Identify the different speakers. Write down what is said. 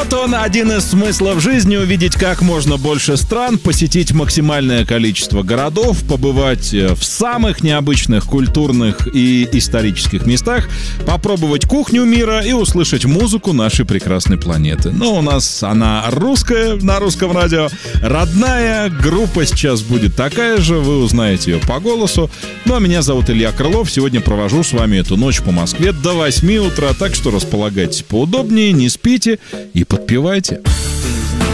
Speaker 1: Вот он, один из смыслов жизни: увидеть как можно больше стран, посетить максимальное количество городов, побывать в самых необычных культурных и исторических местах, попробовать кухню мира и услышать музыку нашей прекрасной планеты. Но у нас она русская, на русском радио, родная. Группа сейчас будет такая же, вы узнаете ее по голосу. Ну а меня зовут Илья Крылов. Сегодня провожу с вами эту ночь по Москве до 8 утра, так что располагайтесь поудобнее, не спите и подпевайте.